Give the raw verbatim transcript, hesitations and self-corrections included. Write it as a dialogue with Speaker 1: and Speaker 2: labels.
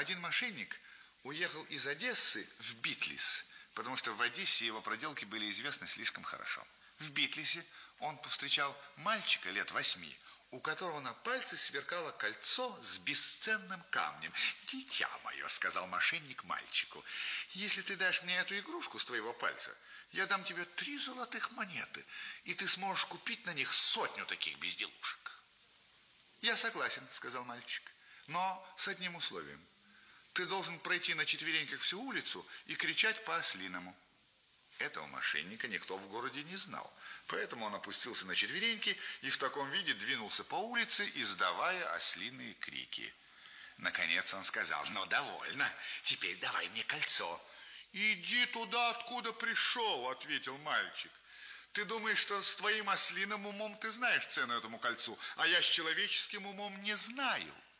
Speaker 1: Один мошенник уехал из Одессы в Битлис, потому что в Одессе его проделки были известны слишком хорошо. В Битлисе он повстречал мальчика лет восьми, у которого на пальце сверкало кольцо с бесценным камнем. «Дитя мое», — сказал мошенник мальчику, — «если ты дашь мне эту игрушку с твоего пальца, я дам тебе три золотых монеты, и ты сможешь купить на них сотню таких безделушек». «Я согласен», — сказал мальчик, — «но с одним условием. Ты должен пройти на четвереньках всю улицу и кричать по-ослиному». Этого мошенника никто в городе не знал, поэтому он опустился на четвереньки и в таком виде двинулся по улице, издавая ослиные крики. Наконец он сказал: «Ну, довольно, теперь давай мне кольцо». «Иди туда, откуда пришел», — ответил мальчик. «Ты думаешь, что с твоим ослиным умом ты знаешь цену этому кольцу, а я с человеческим умом не знаю».